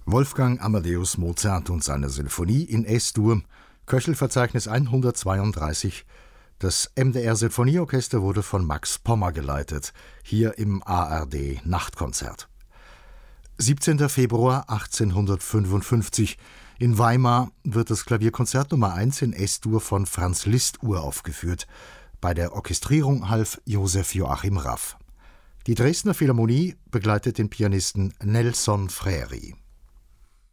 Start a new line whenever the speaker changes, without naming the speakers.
Wolfgang Amadeus Mozart und seine Sinfonie in S-Dur, Köchelverzeichnis 132. Das MDR-Sinfonieorchester wurde von Max Pommer geleitet, hier im ARD-Nachtkonzert. 17. Februar 1855. In Weimar wird das Klavierkonzert Nummer 1 in S-Dur von Franz Liszt uraufgeführt. Bei der Orchestrierung half Josef Joachim Raff. Die Dresdner Philharmonie begleitet den Pianisten Nelson Freiri.